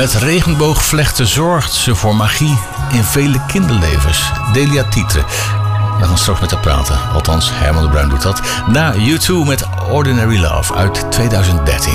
Met regenboogvlechten zorgt ze voor magie in vele kinderlevens. Delia Tietre. We gaan straks met haar praten. Althans, Herman de Bruin doet dat. Na U2 met Ordinary Love uit 2013.